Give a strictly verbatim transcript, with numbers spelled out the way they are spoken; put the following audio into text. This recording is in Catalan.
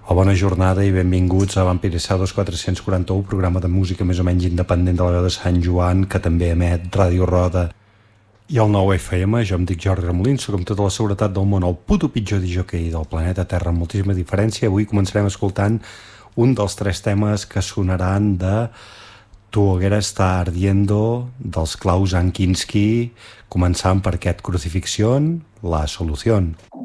O bona jornada i benvinguts a Vampir S A dos quatre-cents quaranta-u, programa de música més o menys independent de la veu de Sant Joan, que també emet Ràdio Roda i el nou F M. Jo em dic Jordi Ramolins, soc amb tota la seguretat del món el puto pitjor disjockey del planeta Terra amb moltíssima diferència. Avui començarem escoltant un dels tres temes que sonaran de Tu hoguera está ardiendo dels Klaus Ankinski, començant per aquest Crucifixión, La Solución.